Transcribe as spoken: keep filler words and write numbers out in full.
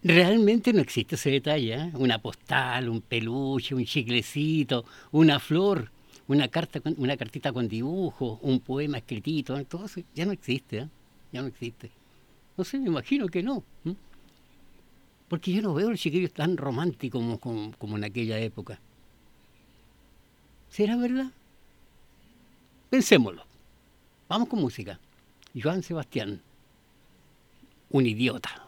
Realmente no existe ese detalle, ¿eh? Una postal, un peluche, un chiclecito, una flor, una carta, con- una cartita con dibujo, un poema escritito, ¿eh? Todo eso ya no existe, ¿eh? Ya no existe. No sé, me imagino que no. ¿M? Porque yo no veo el chiquillo tan romántico como, como, como en aquella época. ¿Será verdad? Pensémoslo. Vamos con música. Joan Sebastián, un idiota.